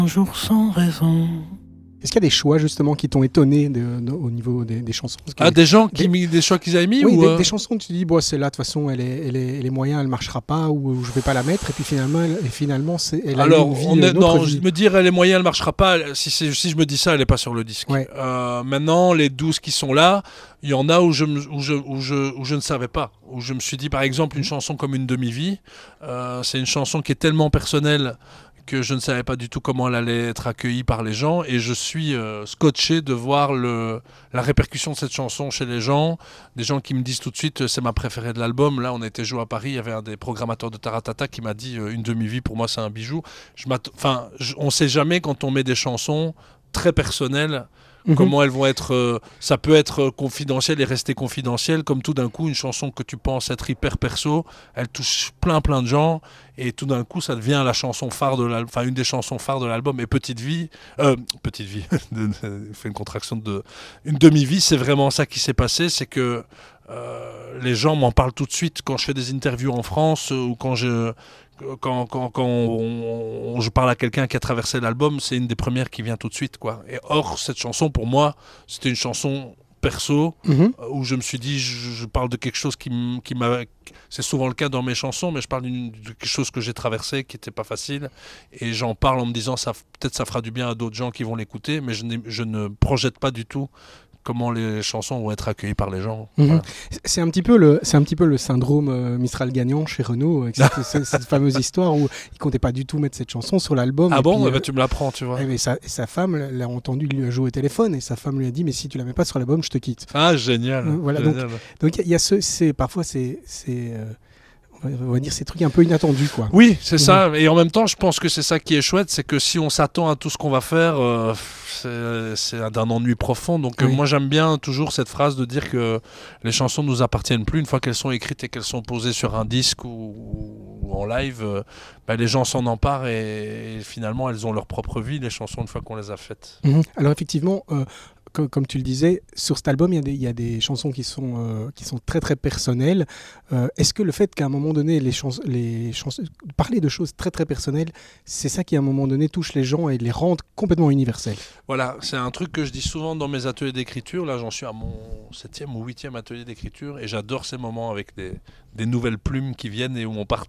Un jour sans raison. Est-ce qu'il y a des choix justement qui t'ont étonné au niveau des chansons? Des gens qui mis des choix qu'ils avaient mis oui, ou des chansons que tu dis, c'est là, de toute façon, elle est moyen, elle marchera pas, ou je vais pas la mettre, et puis finalement, elle a alors, une vie, je me dire, elle est moyen, elle marchera pas. Si je me dis ça, elle est pas sur le disque. Ouais. Maintenant, les 12 qui sont là, il y en a où je ne savais pas. Où je me suis dit, par exemple, une chanson comme Une demi-vie, c'est une chanson qui est tellement personnelle que je ne savais pas du tout comment elle allait être accueillie par les gens, et je suis scotché de voir la répercussion de cette chanson chez les gens, des gens qui me disent tout de suite c'est ma préférée de l'album. Là on était joué à Paris, il y avait un des programmateurs de Taratata qui m'a dit Une demi-vie pour moi c'est un bijou. On sait jamais quand on met des chansons très personnelles comment elles vont être, ça peut être confidentiel et rester confidentiel, comme tout d'un coup une chanson que tu penses être hyper perso, elle touche plein de gens, et tout d'un coup ça devient la chanson phare de l'album, une des chansons phares de l'album. Et Petite Vie, fait une contraction de Une demi-vie, c'est vraiment ça qui s'est passé, c'est que les gens m'en parlent tout de suite quand je fais des interviews en France, ou quand je parle à quelqu'un qui a traversé l'album, c'est une des premières qui vient tout de suite, quoi. Et or, cette chanson, pour moi, c'était une chanson perso, où je me suis dit, je parle de quelque chose qui m'a... C'est souvent le cas dans mes chansons, mais je parle de quelque chose que j'ai traversé, qui n'était pas facile, et j'en parle en me disant, peut-être ça fera du bien à d'autres gens qui vont l'écouter, mais je ne projette pas du tout comment les chansons vont être accueillies par les gens. Voilà. C'est un petit peu le syndrome Mistral gagnant chez Renaud, avec cette fameuse histoire où il comptait pas du tout mettre cette chanson sur l'album. Ah bon, tu me l'apprends, tu vois. Mais sa femme l'a entendu lui jouer au téléphone, et sa femme lui a dit mais si tu la mets pas sur l'album, je te quitte. Ah génial. Voilà, génial. Donc il y a parfois on va dire ces trucs un peu inattendus, quoi. Oui, c'est ça. Et en même temps, je pense que c'est ça qui est chouette, c'est que si on s'attend à tout ce qu'on va faire, c'est d'un ennui profond. Donc moi, j'aime bien toujours cette phrase de dire que les chansons nous appartiennent plus une fois qu'elles sont écrites et qu'elles sont posées sur un disque ou en live. Les gens s'en emparent, et finalement, elles ont leur propre vie, les chansons, une fois qu'on les a faites. Alors effectivement, comme tu le disais, sur cet album, il y a des chansons qui sont très très personnelles. Est-ce que le fait qu'à un moment donné, parler de choses très très personnelles, c'est ça qui à un moment donné touche les gens et les rend complètement universels? Voilà, c'est un truc que je dis souvent dans mes ateliers d'écriture. Là, j'en suis à mon 7e ou 8e atelier d'écriture, et j'adore ces moments avec des nouvelles plumes qui viennent et où on part